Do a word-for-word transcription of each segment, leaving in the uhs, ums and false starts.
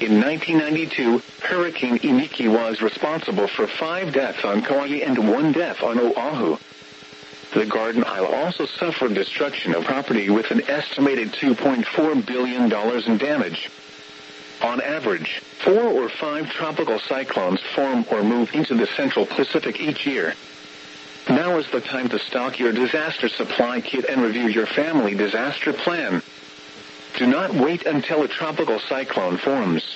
In nineteen ninety-two, Hurricane Iniki was responsible for five deaths on Kauai and one death on Oahu. The Garden Isle also suffered destruction of property with an estimated two point four billion dollars in damage. On average, four or five tropical cyclones form or move into the Central Pacific each year. Now is the time to stock your disaster supply kit and review your family disaster plan. Do not wait until a tropical cyclone forms.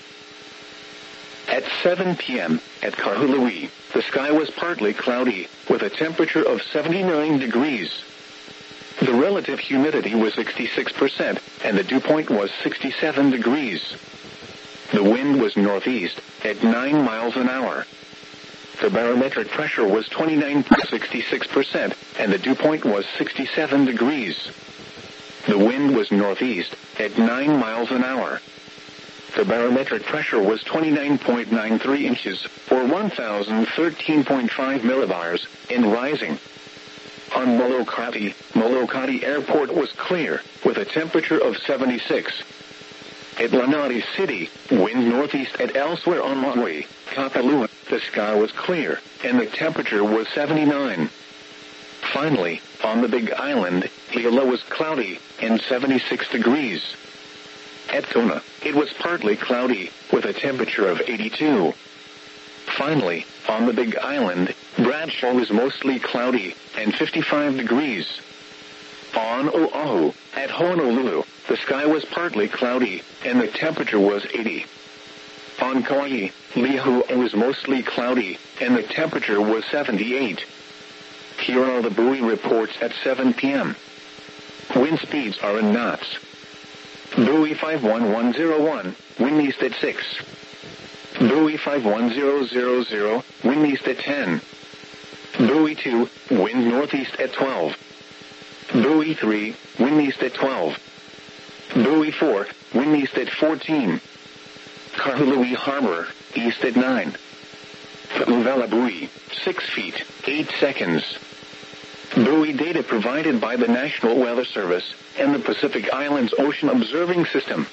At seven p.m. at Kahului, the sky was partly cloudy, with a temperature of seventy-nine degrees. The relative humidity was sixty-six percent, and the dew point was sixty-seven degrees. The wind was northeast, at nine miles an hour. The barometric pressure was twenty-nine point six six percent, and the dew point was sixty-seven degrees. The wind was northeast, at nine miles an hour. The barometric pressure was twenty-nine point nine three inches, or one thousand thirteen point five millibars, and rising. On Molokai, Molokai Airport was clear, with a temperature of seventy-six. At Lanai City, wind northeast, and elsewhere on Maui, Kapalua, the sky was clear, and the temperature was seventy-nine. Finally, on the Big Island, Hilo was cloudy, and seventy-six degrees. At Kona, it was partly cloudy, with a temperature of eighty-two. Finally, on the Big Island, Bradshaw was mostly cloudy, and fifty-five degrees. On Oahu, at Honolulu, the sky was partly cloudy, and the temperature was eighty. On Kauai, Lihue was mostly cloudy, and the temperature was seventy-eight. Here are the buoy reports at seven p.m. Wind speeds are in knots. Buoy five one one zero one, wind east at six. Buoy five one zero zero zero, wind east at ten. Buoy two, wind northeast at twelve. Buoy three, wind east at twelve. Buoy four, wind east at fourteen. Kahului Harbor, east at nine. Uvela buoy, six feet, eight seconds. Buoy data provided by the National Weather Service and the Pacific Islands Ocean Observing System.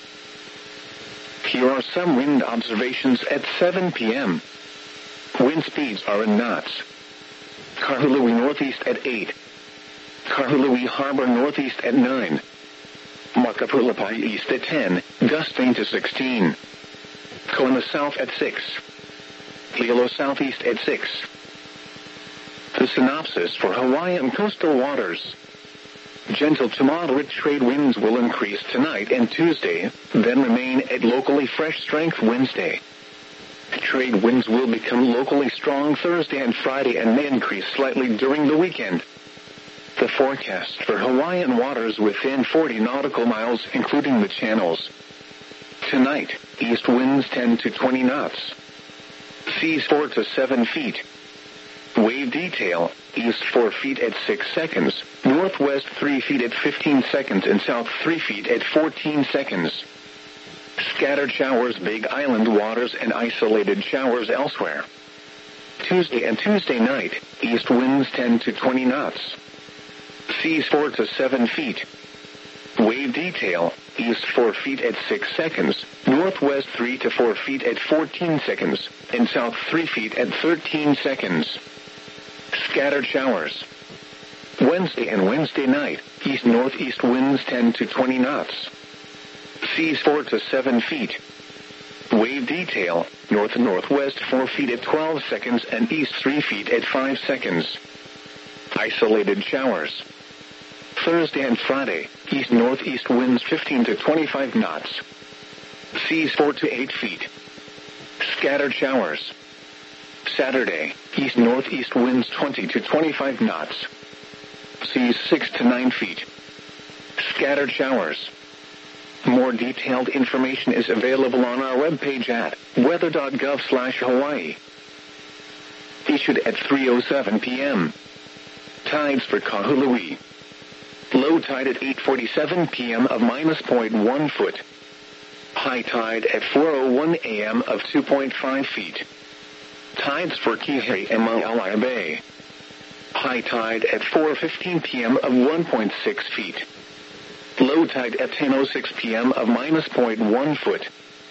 Here are some wind observations at seven p.m. Wind speeds are in knots. Kahului northeast at eight. Kahului Harbor northeast at nine. Makapulapai east at ten, gusting to sixteen. Kona south at six. Hilo southeast at six. The synopsis for Hawaiian coastal waters. Gentle to moderate trade winds will increase tonight and Tuesday, then remain at locally fresh strength Wednesday. Trade winds will become locally strong Thursday and Friday and may increase slightly during the weekend. The forecast for Hawaiian waters within forty nautical miles, including the channels. Tonight, east winds ten to twenty knots. Seas four to seven feet. Wave detail, east four feet at six seconds, northwest three feet at fifteen seconds, and south three feet at fourteen seconds. Scattered showers Big Island waters and isolated showers elsewhere. Tuesday and Tuesday night, east winds ten to twenty knots. Seas four to seven feet. Wave detail, east four feet at six seconds, northwest three to four feet at fourteen seconds, and south three feet at thirteen seconds. Scattered showers. Wednesday and Wednesday night, east-northeast winds ten to twenty knots. Seas four to seven feet. Wave detail, north-northwest four feet at twelve seconds and east three feet at five seconds. Isolated showers. Thursday and Friday, east-northeast winds fifteen to twenty-five knots. Seas four to eight feet. Scattered showers. Saturday, east-northeast winds twenty to twenty-five knots. Seas six to nine feet. Scattered showers. More detailed information is available on our webpage at weather dot gov slash Hawaii. Issued at three oh seven p.m. Tides for Kahului. Low tide at eight forty-seven p.m. of minus zero point one foot. High tide at four oh one a.m. of two point five feet. Tides for Kihei and Maui Bay. High tide at four fifteen p.m. of one point six feet. Low tide at ten oh six p.m. of minus zero point one foot.